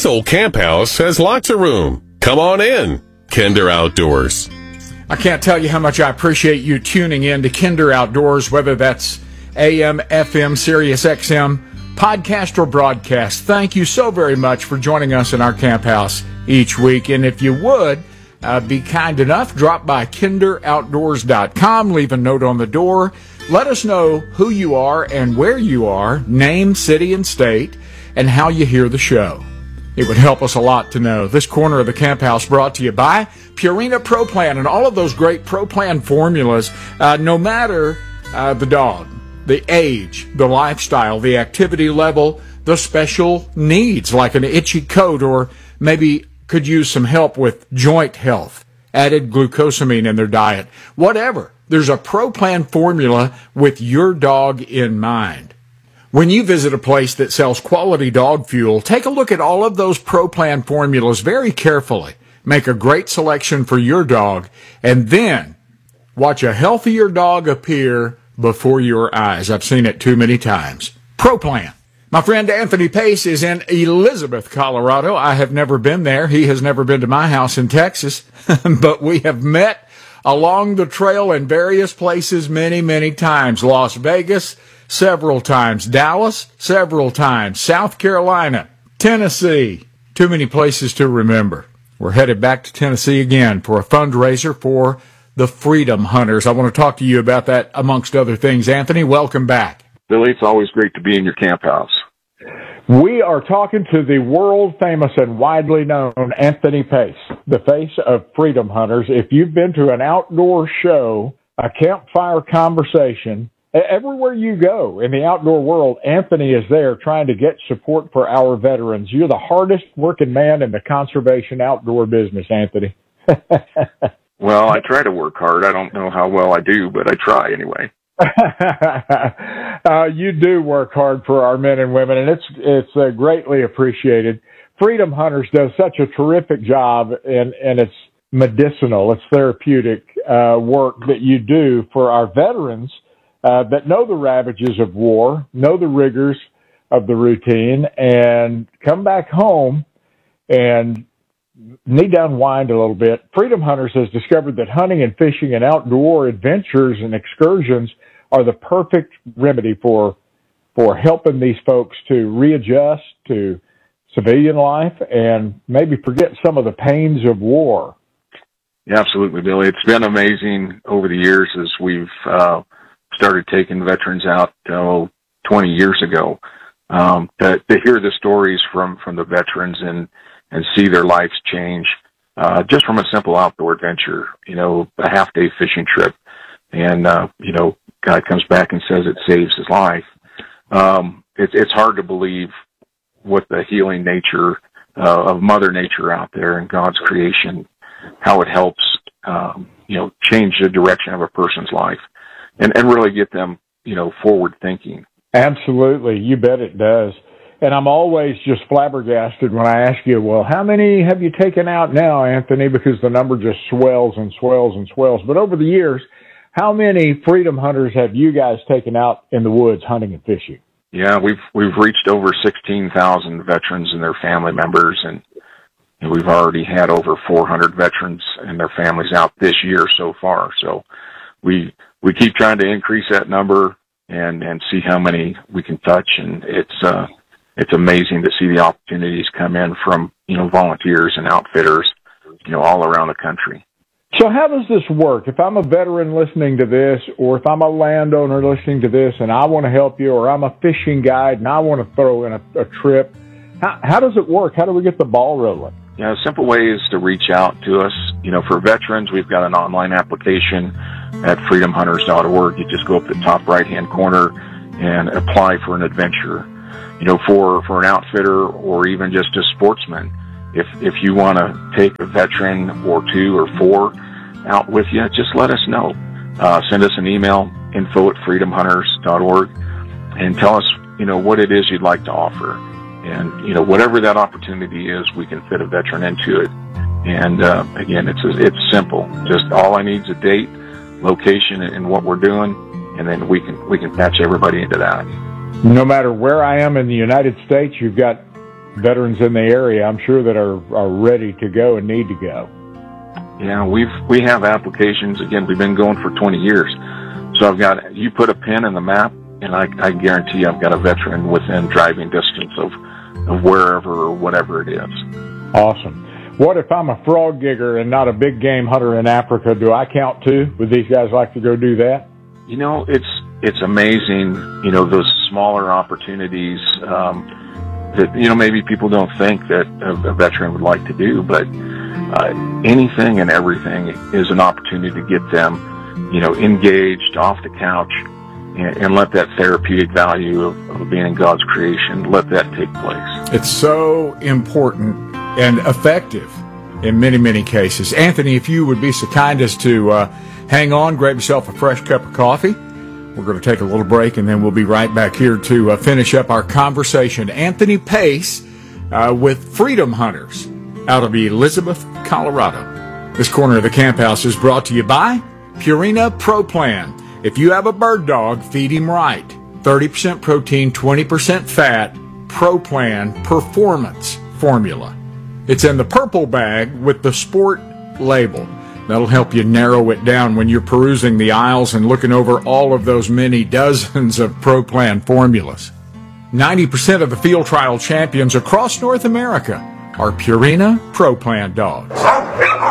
old camp house has lots of room. Come on in. Kinder Outdoors. I can't tell you how much I appreciate you tuning in to Kinder Outdoors, whether that's AM, FM, Sirius XM, podcast or broadcast. Thank you so very much for joining us in our camp house each week. And if you would, be kind enough, drop by kinderoutdoors.com, leave a note on the door. Let us know who you are and where you are, name, city, and state, and how you hear the show. It would help us a lot to know. This corner of the camp house brought to you by Purina Pro Plan and all of those great Pro Plan formulas, no matter the dog, the age, the lifestyle, the activity level, the special needs like an itchy coat, or maybe could use some help with joint health, added glucosamine in their diet, whatever. There's a Pro Plan formula with your dog in mind. When you visit a place that sells quality dog fuel, take a look at all of those Pro Plan formulas very carefully. Make a great selection for your dog, and then watch a healthier dog appear before your eyes. I've seen it too many times. Pro Plan. My friend Anthony Pace is in Elizabeth, Colorado. I have never been there. He has never been to my house in Texas, but we have met along the trail in various places many, many times. Las Vegas, several times. Dallas, several times. South Carolina, Tennessee. Too many places to remember. We're headed back to Tennessee again for a fundraiser for the Freedom Hunters. I want to talk to you about that, amongst other things. Anthony, welcome back. Billy, it's always great to be in your camp house. We are talking to the world-famous and widely known Anthony Pace, the face of Freedom Hunters. If you've been to an outdoor show, a campfire conversation, everywhere you go in the outdoor world, Anthony is there trying to get support for our veterans. You're the hardest working man in the conservation outdoor business, Anthony. Well, I try to work hard. I don't know how well I do, but I try anyway. You do work hard for our men and women, and it's greatly appreciated. Freedom Hunters does such a terrific job, and it's medicinal, it's therapeutic work that you do for our veterans that know the ravages of war, know the rigors of the routine, and come back home and knee down wind a little bit. Freedom Hunters has discovered that hunting and fishing and outdoor adventures and excursions are the perfect remedy for helping these folks to readjust to civilian life and maybe forget some of the pains of war. Yeah, absolutely, Billy. It's been amazing over the years as we've started taking veterans out 20 years ago, to hear the stories from the veterans and see their lives change, just from a simple outdoor adventure, a half-day fishing trip. And, guy comes back and says it saves his life. It's hard to believe what the healing nature of Mother Nature out there and God's creation, how it helps, change the direction of a person's life and really get them, forward thinking. Absolutely. You bet it does. And I'm always just flabbergasted when I ask you, well, how many have you taken out now, Anthony? Because the number just swells and swells and swells. But over the years, how many Freedom Hunters have you guys taken out in the woods hunting and fishing? Yeah, we've reached over 16,000 veterans and their family members, and we've already had over 400 veterans and their families out this year so far. So we keep trying to increase that number and see how many we can touch, and it's amazing to see the opportunities come in from, volunteers and outfitters, all around the country. So how does this work? If I'm a veteran listening to this, or if I'm a landowner listening to this and I want to help you, or I'm a fishing guide and I want to throw in a trip, how does it work? How do we get the ball rolling? A simple way is to reach out to us. For veterans, we've got an online application at freedomhunters.org. You just go up the top right-hand corner and apply for an adventure. For an outfitter or even just a sportsman, if you want to take a veteran or two or four out with you, just let us know. Send us an email, info@freedomhunters.org, and tell us, what it is you'd like to offer. And, whatever that opportunity is, we can fit a veteran into it. And, again, it's simple. Just all I need is a date, location, and what we're doing, and then we can patch everybody into that. No matter where I am in the United States, you've got veterans in the area, I'm sure, that are ready to go and need to go. Yeah, we have applications. Again, we've been going for 20 years. So you put a pin in the map, and I guarantee you I've got a veteran within driving distance of wherever or whatever it is. Awesome. What if I'm a frog gigger and not a big game hunter in Africa? Do I count too? Would these guys like to go do that? You know, it's amazing, you know, those smaller opportunities that, you know, maybe people don't think that a veteran would like to do, but anything and everything is an opportunity to get them, you know, engaged off the couch and let that therapeutic value of being in God's creation, let that take place. It's so important and effective in many, many cases. Anthony, if you would be so kind as to hang on, grab yourself a fresh cup of coffee. We're going to take a little break, and then we'll be right back here to finish up our conversation. Anthony Pace with Freedom Hunters out of Elizabeth, Colorado. This corner of the Camp House is brought to you by Purina Pro Plan. If you have a bird dog, feed him right. 30% protein, 20% fat, Pro Plan Performance Formula. It's in the purple bag with the sport label. That'll help you narrow it down when you're perusing the aisles and looking over all of those many dozens of Pro Plan formulas. 90% of the field trial champions across North America are Purina Pro Plan dogs.